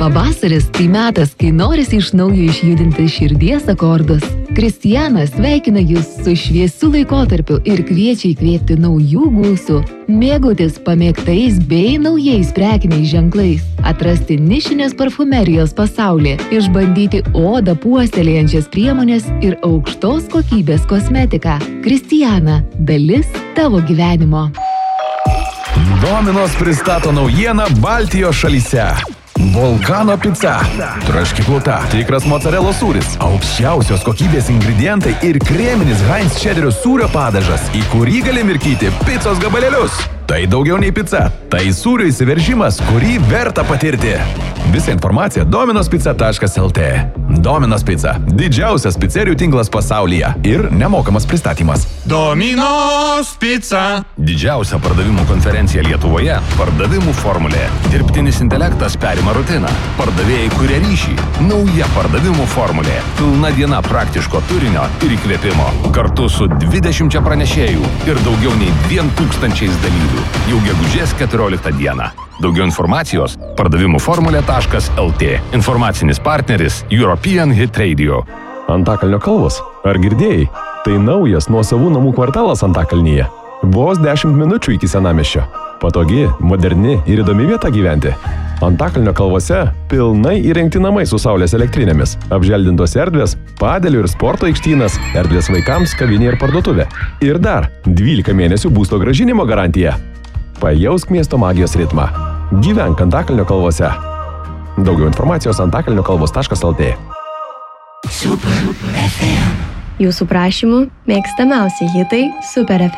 Pavasaris tai metas, kai norisi iš naujo išjudinti širdies akordus. Kristianas sveikina jūs su šviesiu laikotarpiu ir kviečia įkvėpti naujų gūsų, mėgautis pamėgtais bei naujais prekiniais ženklais, atrasti nišinės parfumerijos pasaulį, išbandyti odą puoselėjančias priemonės ir aukštos kokybės kosmetiką. Kristiana – dalis tavo gyvenimo. Domino's pristato naujieną Baltijos šalyse. Volcano pica. Traški plauta, tikras mocarelos sūris, aukščiausios kokybės ingredientai ir kreminis Heinz čederio sūrio padažas, į kurį gali mirkyti picos gabalėlius. Tai daugiau nei pica, tai sūrio įsiveržimas, kurį verta patirti. Visa informacija dominospica.lt. Domino's Pizza – didžiausias picerijų tinklas pasaulyje ir nemokamas pristatymas. Domino's Pizza. Didžiausia pardavimų konferencija Lietuvoje – pardavimų formulė. Dirbtinis intelektas perima rutiną. Pardavėjai kuria ryšį. Nauja pardavimų formulė. Pilna diena praktiško turinio ir įkvėpimo. Kartu su 20 pranešėjų ir daugiau nei 2000 dalyvių. Jau gegužės 14 dieną. Daugiau informacijos – pardavimųformulė.lt. Informacinis partneris – European Hit Radio. Antakalnio kalvos. Ar girdėjai? Tai naujas nuosavų namų kvartalas Antakalnyje. Vos 10 minučių iki senamiesčio. Patogi, moderni ir įdomi vieta gyventi. Antakalnio kalvose pilnai įrengti namai su saulės elektrinėmis, apželdintos erdvės, padelių ir sporto aikštynas, erdvės vaikams, kavinė ir parduotuvė. Ir dar 12 mėnesių būsto grąžinimo garantija. Pajausk miesto magijos ritmą. Gyvenk Antakalnio kalvose. Daugiau informacijos antakalniokalvos.lt. Super FM. Jūsų prašymų mėgstamiausi hitai Super FM.